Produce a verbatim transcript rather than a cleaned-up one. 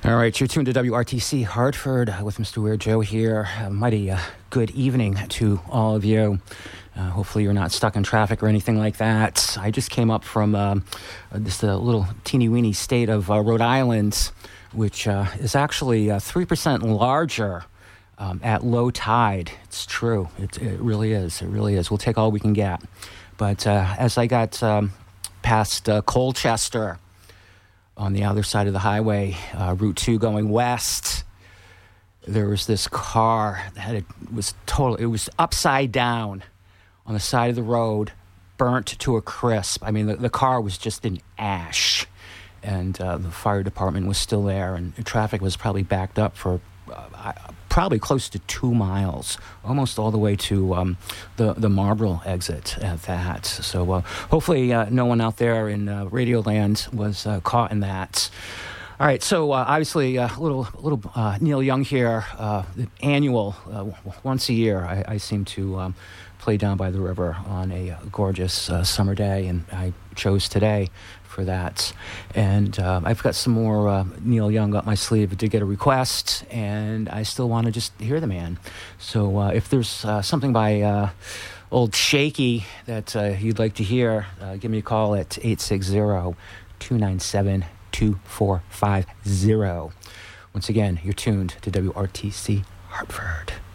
All right, you're tuned to W R T C Hartford with Mister Weird Joe here. A mighty uh, good evening to all of you. Uh, hopefully you're not stuck in traffic or anything like that. I just came up from uh, this uh, little teeny-weeny state of uh, Rhode Island, which uh, is actually uh, three percent larger um, at low tide. It's true. It, it really is. It really is. We'll take all we can get. But uh, as I got um, past uh, Colchester, on the other side of the highway, uh, Route two going west, there was this car that had, it was total, it was upside down on the side of the road, burnt to a crisp. I mean, the, the car was just in ash, and uh, the fire department was still there, and the traffic was probably backed up for uh, probably close to two miles, almost all the way to um, the, the Marlboro exit at that. So uh, hopefully uh, no one out there in uh, Radio Land was uh, caught in that. All right, so uh, obviously uh, a little, a little uh, Neil Young here, uh, the annual, uh, once a year, I, I seem to um, play down by the river on a gorgeous uh, summer day, and I chose today for that. And uh, I've got some more uh, Neil Young up my sleeve. I did get a request, and I still want to just hear the man. So uh, if there's uh, something by uh, old Shaky that uh, you'd like to hear, uh, give me a call at eight six zero, two nine seven, two four five zero. Once again, you're tuned to W R T C Hartford.